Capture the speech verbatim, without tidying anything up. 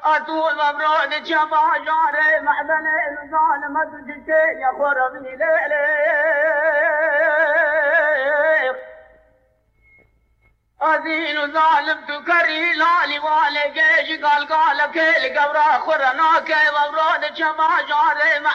أطول مبرود جبا جاري معدن ظالمة جتين يا خربني ليلي أذين ظالم تكري لالي والي جيش قال قال كيل قبرا خرنا كي مبرود جبا جاري